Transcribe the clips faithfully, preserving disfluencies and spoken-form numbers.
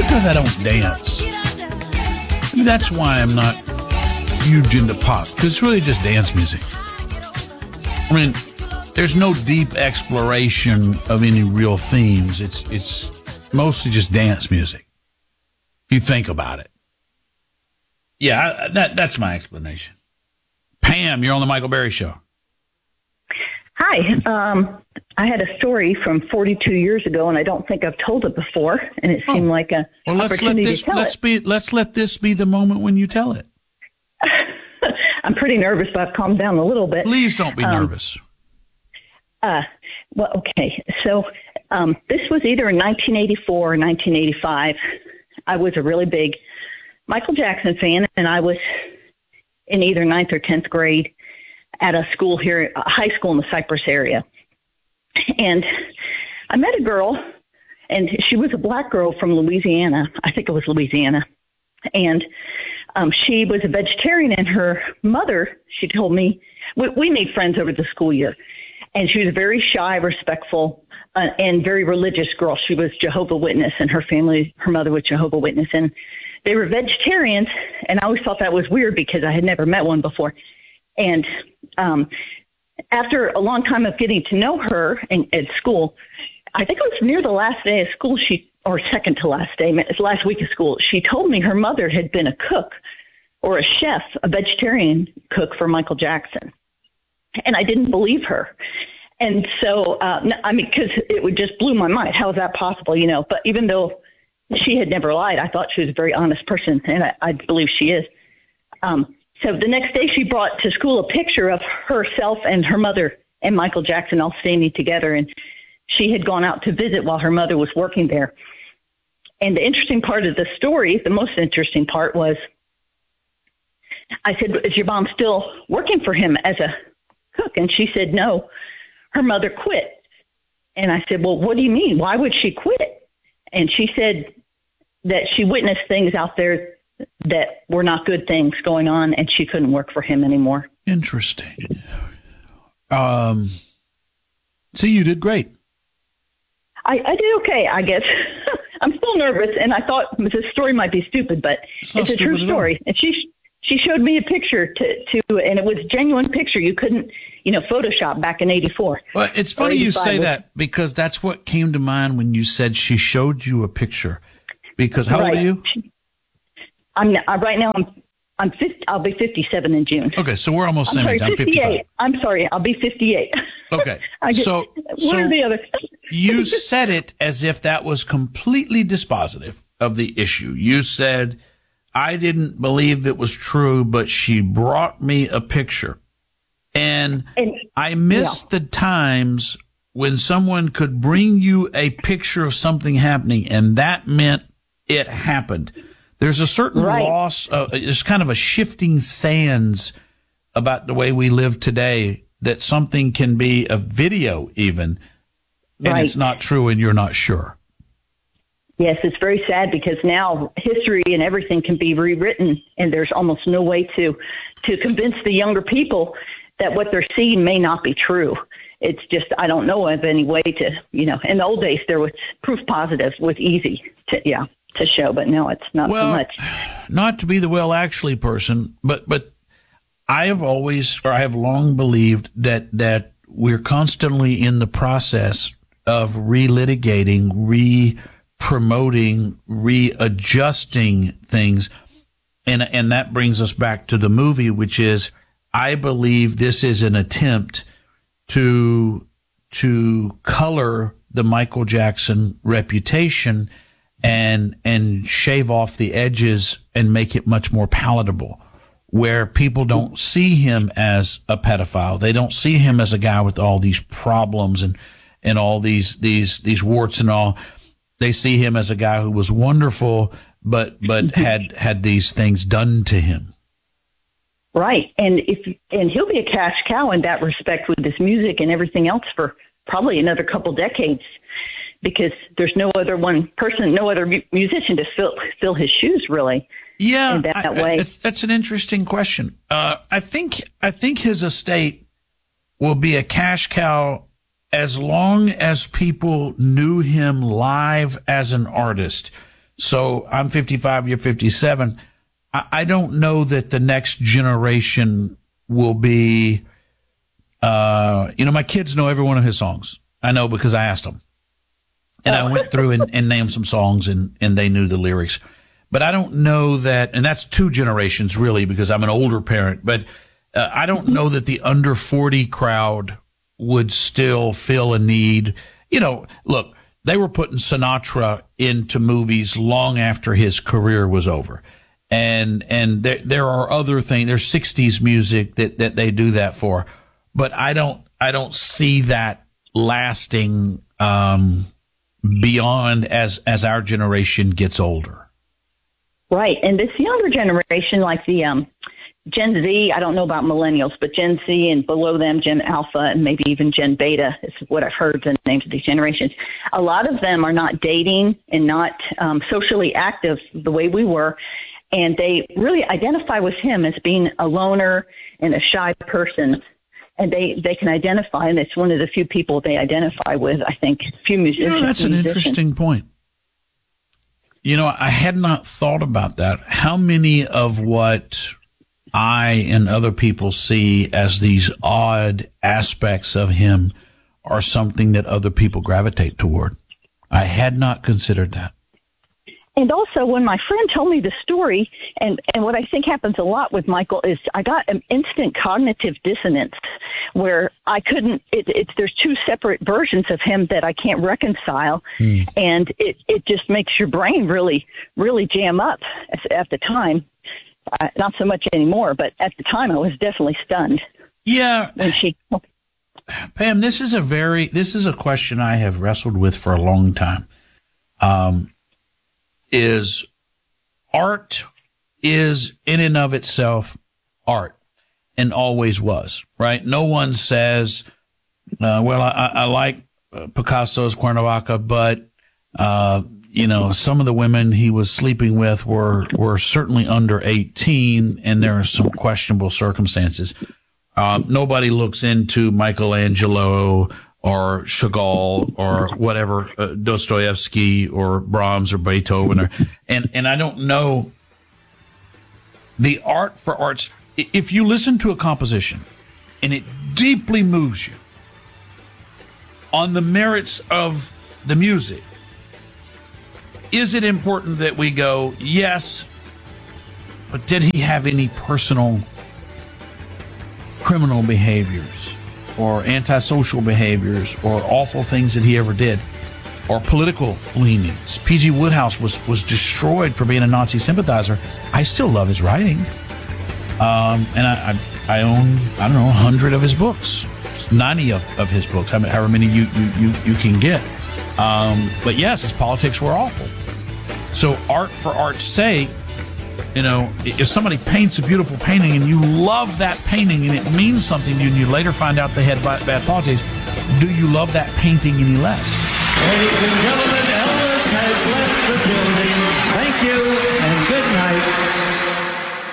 because I don't dance. Maybe that's why I'm not huge into pop, because it's really just dance music. I mean, there's no deep exploration of any real themes. It's it's mostly just dance music. If you think about it. Yeah, I, that that's my explanation. Pam, you're on the Michael Berry Show. Hi. Um, I had a story from forty-two years ago, and I don't think I've told it before, and it seemed oh. like a well, let's opportunity let this, to tell let's it. Be, let's let this be the moment when you tell it. I'm pretty nervous, but I've calmed down a little bit. Please don't be um, nervous. Uh, well, okay. So um, this was either in nineteen eighty-four or nineteen eighty-five. I was a really big Michael Jackson fan, and I was in either ninth or tenth grade at a school here, a high school in the Cypress area. And I met a girl, and she was a black girl from Louisiana. I think it was Louisiana. And um, she was a vegetarian, and her mother, she told me, we, we made friends over the school year. And she was a very shy, respectful, uh, and very religious girl. She was Jehovah's Witness, and her family, her mother was Jehovah's Witness. And they were vegetarians, and I always thought that was weird because I had never met one before. And um, after a long time of getting to know her in, at school, I think it was near the last day of school, she or second to last day, last week of school, she told me her mother had been a cook or a chef, a vegetarian cook for Michael Jackson. And I didn't believe her. And so, uh, I mean, because it would just blew my mind. How is that possible, you know? But even though she had never lied, I thought she was a very honest person, and I, I believe she is. Um, so the next day she brought to school a picture of herself and her mother and Michael Jackson all standing together, and she had gone out to visit while her mother was working there. And the interesting part of the story, the most interesting part was, I said, is your mom still working for him as a cook? And she said, no, her mother quit. And I said, well, what do you mean? Why would she quit? And she said that she witnessed things out there that were not good things going on, and she couldn't work for him anymore. Interesting. Um, so you did great. I, I did okay, I guess. I'm still nervous, and I thought this story might be stupid, but it's, it's a true story. And she she showed me a picture to, to, and it was a genuine picture. You couldn't, you know, Photoshop back in eighty-four. Well, it's funny you say that, because that's what came to mind when you said she showed you a picture. Because how right. old are you? I'm uh, right now. I'm I'm fifty. I'll be fifty-seven in June. Okay, so we're almost I'm same sorry, age. I'm fifty-eight. fifty-five. I'm sorry. I'll be fifty-eight. Okay, I get, so one so or the other. You said it as if that was completely dispositive of the issue. You said, I didn't believe it was true, but she brought me a picture. And, and I miss yeah. the times when someone could bring you a picture of something happening, and that meant it happened. There's a certain right. loss. Uh, it's kind of a shifting sands about the way we live today, that something can be a video even, and right. it's not true, and you're not sure. Yes, it's very sad, because now history and everything can be rewritten, and there's almost no way to to convince the younger people that what they're seeing may not be true. It's just, I don't know of any way to, you know, in the old days there was proof positive, was easy to, yeah, to show, but now it's not well, so much. Not to be the well actually person, but but I have always, or I have long believed that that we're constantly in the process of relitigating, re-promoting, readjusting things. And, and that brings us back to the movie, which is, I believe this is an attempt to, to color the Michael Jackson reputation and, and shave off the edges and make it much more palatable, where people don't see him as a pedophile. They don't see him as a guy with all these problems and, and all these, these, these warts and all. They see him as a guy who was wonderful, but, but had, had these things done to him. Right. And if, and he'll be a cash cow in that respect with his music and everything else for probably another couple decades, because there's no other one person, no other mu- musician to fill, fill his shoes, really. Yeah. In that I, way. That's, that's an interesting question. Uh, I think, I think his estate will be a cash cow as long as people knew him live as an artist. So I'm fifty-five, you're fifty-seven. I, I don't know that the next generation will be, uh, you know, my kids know every one of his songs. I know because I asked them. And I went through and, and named some songs, and, and they knew the lyrics. But I don't know that, and that's two generations really, because I'm an older parent, but uh, I don't know that the under forty crowd would still feel a need. You know, look, they were putting Sinatra into movies long after his career was over. And, and there, there are other things, there's sixties music that, that they do that for. But I don't, I don't see that lasting, um, beyond as, as our generation gets older. Right. And this younger generation, like the, um, Gen Z, I don't know about millennials, but Gen Z and below them, Gen Alpha and maybe even Gen Beta is what I've heard the names of these generations. A lot of them are not dating and not um, socially active the way we were. And they really identify with him as being a loner and a shy person. And they, they can identify, and it's one of the few people they identify with, I think, few musicians. You know, that's an musicians. interesting point. You know, I had not thought about that. How many of what I and other people see as these odd aspects of him are something that other people gravitate toward? I had not considered that. And also, when my friend told me the story, and, and what I think happens a lot with Michael is I got an instant cognitive dissonance where I couldn't, it, it's, there's two separate versions of him that I can't reconcile. Mm. And it, it just makes your brain really, really jam up at the time. Uh, not so much anymore, but at the time I was definitely stunned. Yeah. When she, Pam, this is a very, this is a question I have wrestled with for a long time. Um, is art is in and of itself art and always was, right? No one says, uh, well, I, I like Picasso's Cuernavaca, but, uh, you know, some of the women he was sleeping with were, were certainly under eighteen, and there are some questionable circumstances. Uh, nobody looks into Michelangelo or Chagall or whatever, uh, Dostoevsky or Brahms or Beethoven, or, and, and I don't know the art for arts. If you listen to a composition and it deeply moves you on the merits of the music, is it important that we go, yes, but did he have any personal criminal behaviors or antisocial behaviors or awful things that he ever did, or political leanings? P G Wodehouse was, was destroyed for being a Nazi sympathizer. I still love his writing. Um, and I, I, I own, I don't know, a hundred of his books, ninety of, of his books, however many you, you, you, you can get. Um, but yes, his politics were awful. So art for art's sake, you know, if somebody paints a beautiful painting and you love that painting and it means something to you and you later find out they had bad politics, do you love that painting any less? Ladies and gentlemen, Elvis has left the building. Thank you and good night.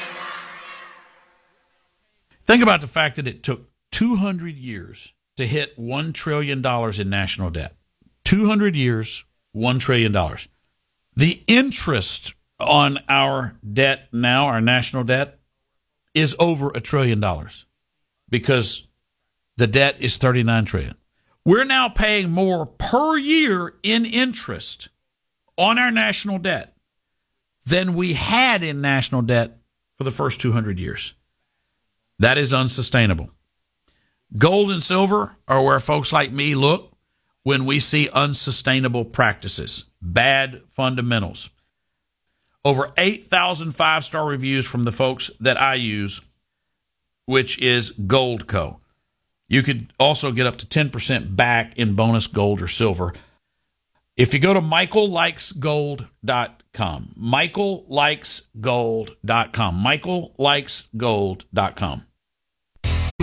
Think about the fact that it took two hundred years to hit one trillion dollars in national debt. two hundred years, one trillion dollars. The interest on our debt now, our national debt, is over a trillion dollars because the debt is thirty-nine trillion dollars. We're now paying more per year in interest on our national debt than we had in national debt for the first two hundred years. That is unsustainable. Gold and silver are where folks like me look when we see unsustainable practices, bad fundamentals. Over eight thousand five-star reviews from the folks that I use, which is Goldco. You could also get up to ten percent back in bonus gold or silver if you go to michael likes gold dot com. michael likes gold dot com. michael likes gold dot com.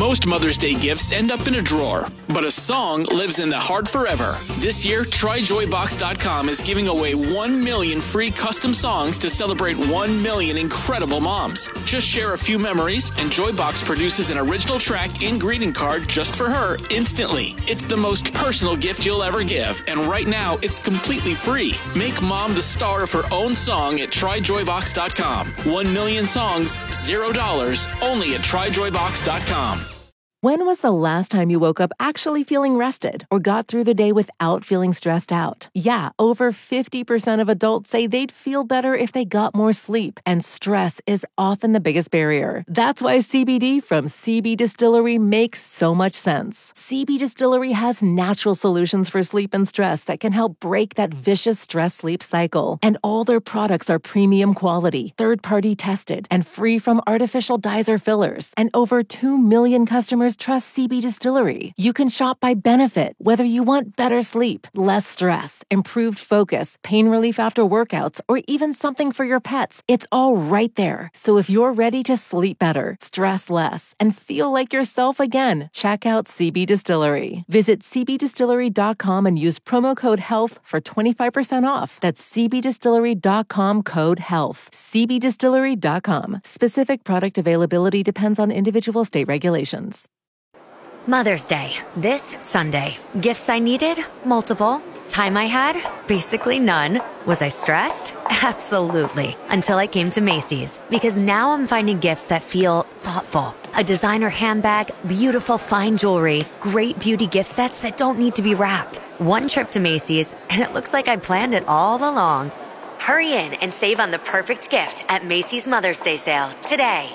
Most Mother's Day gifts end up in a drawer, but a song lives in the heart forever. This year, try joy box dot com is giving away one million free custom songs to celebrate one million incredible moms. Just share a few memories, and Joybox produces an original track and greeting card just for her instantly. It's the most personal gift you'll ever give, and right now, it's completely free. Make mom the star of her own song at try joy box dot com. One million songs, zero dollars, only at try joy box dot com. When was the last time you woke up actually feeling rested or got through the day without feeling stressed out? Yeah, over fifty percent of adults say they'd feel better if they got more sleep, and stress is often the biggest barrier. That's why C B D from C B Distillery makes so much sense. C B Distillery has natural solutions for sleep and stress that can help break that vicious stress-sleep cycle. And all their products are premium quality, third-party tested, and free from artificial dyes or fillers. And over two million customers trust C B Distillery. You can shop by benefit, whether you want better sleep, less stress, improved focus, pain relief after workouts, or even something for your pets. It's all right there. So if you're ready to sleep better, stress less, and feel like yourself again, check out C B Distillery. Visit c b distillery dot com and use promo code HEALTH for twenty-five percent off. That's c b distillery dot com code HEALTH. c b distillery dot com. Specific product availability depends on individual state regulations. Mother's Day, this Sunday. Gifts I needed? Multiple. Time I had? Basically none. Was I stressed? Absolutely. Until I came to Macy's. Because now I'm finding gifts that feel thoughtful. A designer handbag, beautiful fine jewelry, great beauty gift sets that don't need to be wrapped. One trip to Macy's, and it looks like I planned it all along. Hurry in and save on the perfect gift at Macy's Mother's Day sale today.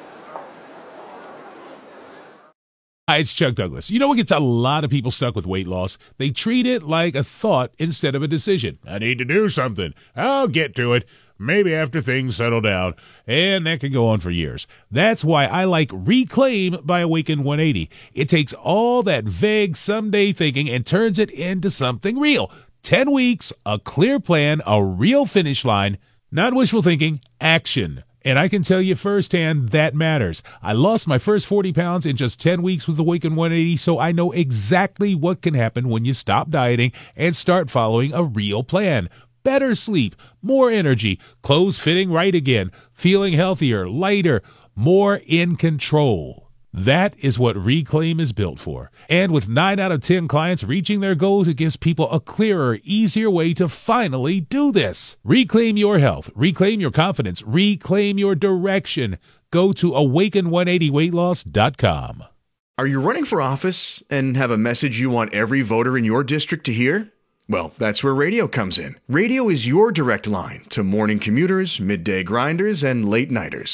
Hi, it's Chuck Douglas. You know what gets a lot of people stuck with weight loss? They treat it like a thought instead of a decision. I need to do something. I'll get to it. Maybe after things settle down. And that can go on for years. That's why I like Reclaim by Awaken one eighty. It takes all that vague someday thinking and turns it into something real. Ten weeks, a clear plan, a real finish line. Not wishful thinking, action. And I can tell you firsthand, that matters. I lost my first forty pounds in just ten weeks with Awaken one eighty, so I know exactly what can happen when you stop dieting and start following a real plan. Better sleep, more energy, clothes fitting right again, feeling healthier, lighter, more in control. That is what Reclaim is built for. And with nine out of ten clients reaching their goals, it gives people a clearer, easier way to finally do this. Reclaim your health. Reclaim your confidence. Reclaim your direction. Go to awaken one eighty weight loss dot com. Are you running for office and have a message you want every voter in your district to hear? Well, that's where radio comes in. Radio is your direct line to morning commuters, midday grinders, and late nighters.